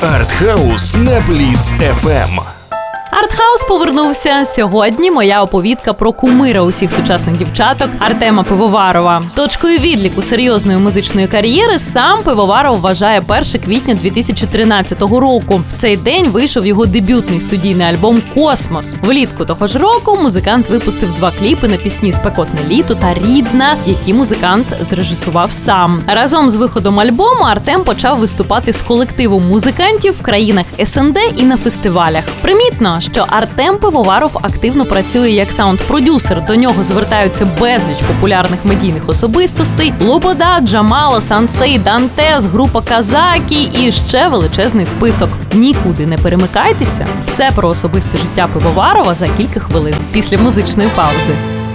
Артхаус на Бліц FM. Артхаус повернувся. Сьогодні моя оповідка про кумира усіх сучасних дівчаток Артема Пивоварова. Точкою відліку серйозної музичної кар'єри сам Пивоваров вважає 1 квітня 2013 року. В цей день вийшов його дебютний студійний альбом «Космос». Влітку того ж року музикант випустив 2 кліпи на пісні «Спекотне літо» та «Рідна», які музикант зрежисував сам. Разом з виходом альбому Артем почав виступати з колективом музикантів в країнах СНД і на фестивалях. Примітно, що Артем Пивоваров активно працює як саунд-продюсер. До нього звертаються безліч популярних медійних особистостей: Лобода, Джамала, Сансей, Дантес, група Казакі і ще величезний список. Нікуди не перемикайтеся. Все про особисте життя Пивоварова за кілька хвилин після музичної паузи.